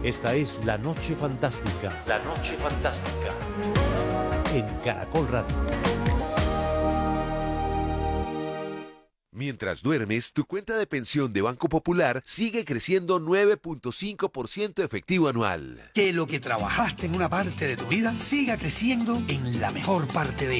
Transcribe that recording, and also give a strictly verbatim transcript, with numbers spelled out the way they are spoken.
Esta es La Noche Fantástica. La Noche Fantástica. En Caracol Radio. Mientras duermes, tu cuenta de pensión de Banco Popular sigue creciendo nueve punto cinco por ciento efectivo anual. Que lo que trabajaste en una parte de tu vida siga creciendo en la mejor parte de